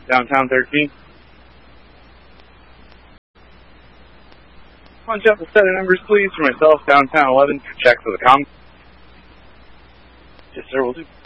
downtown 13. Punch up a set of numbers, please, for myself, downtown 11, for checks of the comm. Yes, sir, will do.